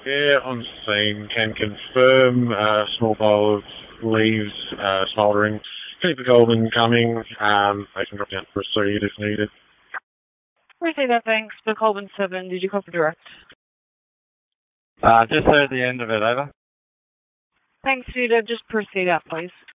Yeah, on scene. Can confirm small bowl of leaves smouldering. Keep the Colvin coming. They can drop down to proceed if needed. Appreciate that, thanks. For Colvin 7, did you copy direct? Just heard the end of it, over. Thanks, Judah. Just proceed out, please.